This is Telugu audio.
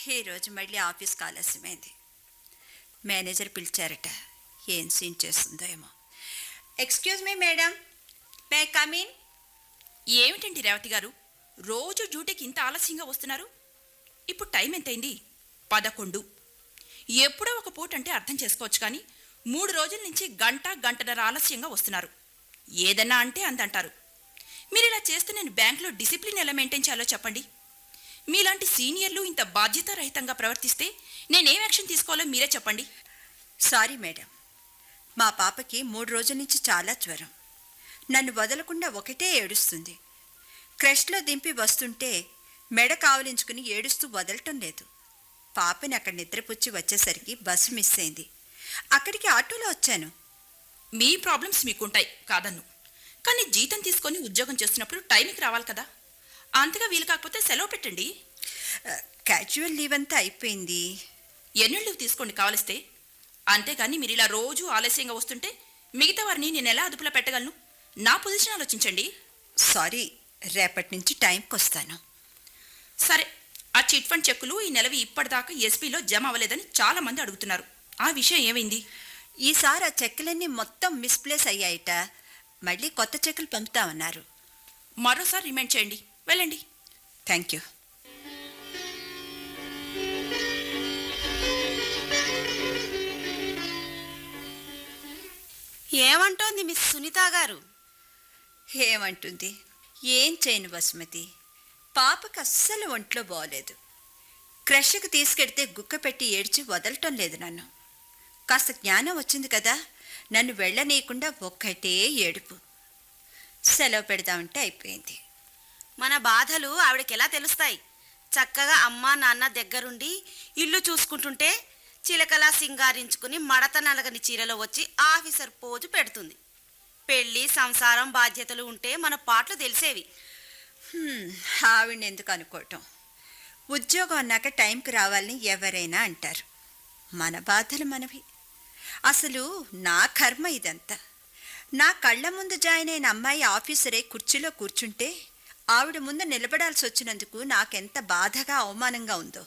ఈరోజు మళ్ళీ ఆఫీస్కి ఆలస్యమైంది. మేనేజర్ పిలిచారట. ఏం సీన్ చేస్తుందో ఏమో. Excuse me madam, may come in. ఏమిటండి రేవతి గారు, రోజు డ్యూటీకి ఇంత ఆలస్యంగా వస్తున్నారు? ఇప్పుడు టైం ఎంతైంది? 11. ఎప్పుడో ఒక పూట అంటే అర్థం చేసుకోవచ్చు, కానీ 3 రోజుల నుంచి గంటన్నర ఆలస్యంగా వస్తున్నారు. ఏదన్నా అంటే అందంటారు. మీరు ఇలా చేస్తే నేను బ్యాంకులో డిసిప్లిన్ ఎలా మెయింటైన్ చేయాలో చెప్పండి. మీలాంటి సీనియర్లు ఇంత బాధ్యతారహితంగా ప్రవర్తిస్తే నేనేం యాక్షన్ తీసుకోవాలో మీరే చెప్పండి. సారీ మేడం, మా పాపకి 3 రోజుల నుంచి చాలా జ్వరం. నన్ను వదలకుండా ఒకటే ఏడుస్తుంది. క్రష్లో దింపి వస్తుంటే మెడ కావలించుకుని ఏడుస్తూ వదలటం లేదు. పాపని అక్కడ నిద్రపుచ్చి వచ్చేసరికి బస్సు మిస్ అయింది. అక్కడికి ఆటోలో వచ్చాను. మీ ప్రాబ్లమ్స్ మీకుంటాయి కాదన్ను, కానీ జీతం తీసుకొని ఉద్యోగం చేస్తున్నప్పుడు టైంకి రావాలి కదా. అంతగా వీలు కాకపోతే సెలవు పెట్టండి. క్యాజువల్ లీవ్ అంతా అయిపోయింది. ఎన్నిళ్ళు లీవ్ తీసుకోండి కావలిస్తే. అంతేగాని మీరు ఇలా రోజు ఆలస్యంగా వస్తుంటే మిగతా వారిని నేను ఎలా అదుపులో పెట్టగలను? నా పొజిషన్ ఆలోచించండి. సారీ, రేపటి నుంచి టైంకి వస్తాను. సరే, ఆ చిట్ ఫండ్ చెక్కులు ఈ నెలవి ఇప్పటిదాకా ఎస్పీలో జమ అవ్వలేదని చాలా మంది అడుగుతున్నారు. ఆ విషయం ఏమైంది? ఈసారి ఆ చెక్కులన్నీ మొత్తం మిస్ప్లేస్ అయ్యాయిట. మళ్ళీ కొత్త చెక్కులు పంపుతామన్నారు. మరోసారి రిమైండ్ చేయండి. వెళ్ళండి. Thank you. ఏమంటోంది మిస్ సునీత గారు? ఏమంటుంది? ఏం చేయను బసుమతి, పాపకు అస్సలు ఒంట్లో బాగోలేదు. క్రష్కి తీసుకెడితే గుక్క పెట్టి ఏడ్చి వదలటం లేదు నన్ను. కాస్త జ్ఞానం వచ్చింది కదా, నన్ను వెళ్ళనీయకుండా ఒక్కటే ఏడుపు. సెలవు పెడదామంటే అయిపోయింది. మన బాధలు ఆవిడకెలా తెలుస్తాయి? చక్కగా అమ్మా నాన్న దగ్గరుండి ఇల్లు చూసుకుంటుంటే చిలకలా సింగారించుకుని మడత నలగని చీరలో వచ్చి ఆఫీసర్ పోజు పెడుతుంది. పెళ్ళి సంసారం బాధ్యతలు ఉంటే మన పాటలు తెలిసేవి. ఆవిడని ఎందుకు అనుకోవటం? ఉద్యోగం అన్నాక టైంకి రావాలని ఎవరైనా అంటారు. మన బాధలు మనవి. అసలు నా కర్మ ఇదంతా. నా కళ్ళ ముందు జాయిన్ అయిన అమ్మాయి ఆఫీసరే కుర్చీలో కూర్చుంటే ఆవిడ ముందు నిలబడాల్సి వచ్చినందుకు నాకెంత బాధగా అవమానంగా ఉందో.